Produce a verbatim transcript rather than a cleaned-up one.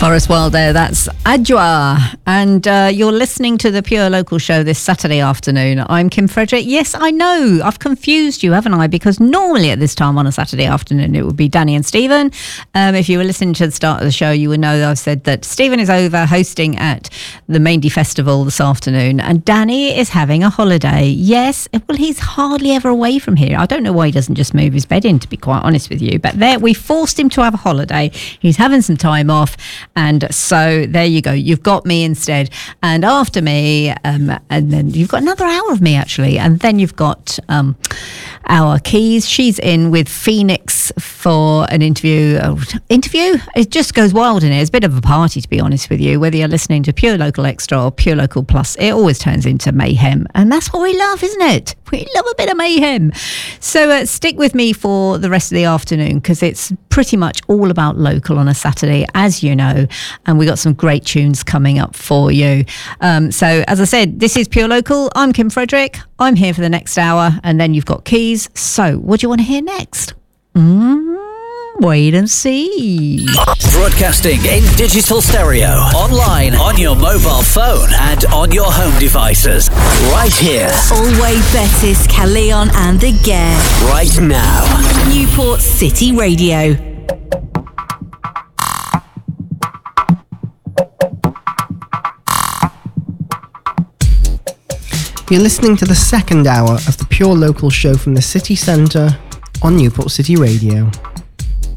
Forest Wild there, that's Adjoa, and uh, you're listening to the Pure Local show this Saturday afternoon. I'm Kim Frederick. Yes, I know, I've confused you, haven't I? Because normally at this time on a Saturday afternoon it would be Danny and Stephen. Um, if you were listening to the start of the show, you would know that I've said that Stephen is over hosting at the Maindy Festival this afternoon, and Danny is having a holiday. Yes, well, he's hardly ever away from here. I don't know why he doesn't just move his bed in, to be quite honest with you, but there, we forced him to have a holiday. He's having some time off. And so there you go. You've got me instead. And after me, um, and then you've got another hour of me, actually. And then you've got um, our Keys. She's in with Phoenix for an interview. Uh, interview? It just goes wild in here. It's a bit of a party, to be honest with you. Whether you're listening to Pure Local Extra or Pure Local Plus, it always turns into mayhem. And that's what we love, isn't it? We love a bit of mayhem. So uh, stick with me for the rest of the afternoon, because it's pretty much all about local on a Saturday, as you know. And we got some great tunes coming up for you. Um, so as I said, this is Pure Local. I'm Kim Frederick. I'm here for the next hour, and then you've got Keys. So what do you want to hear next? Mm, wait and see. Broadcasting in digital stereo, online, on your mobile phone, and on your home devices. Right here. Always Bettis, Calleon and the Gare. Right now. Newport City Radio. You're listening to the second hour of the Pure Local show from the city centre on Newport City Radio.